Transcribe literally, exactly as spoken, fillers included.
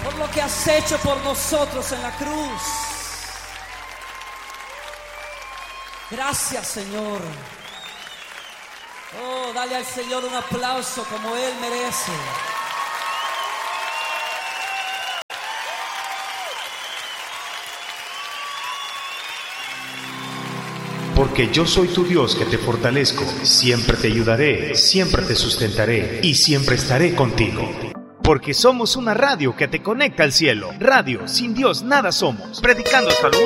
por lo que has hecho por nosotros en la cruz. Gracias, Señor. Oh, dale al Señor un aplauso como Él merece. Porque yo soy tu Dios que te fortalezco, siempre te ayudaré, siempre te sustentaré y siempre estaré contigo. Porque somos una radio que te conecta al cielo. Radio, sin Dios nada somos. Predicando salud.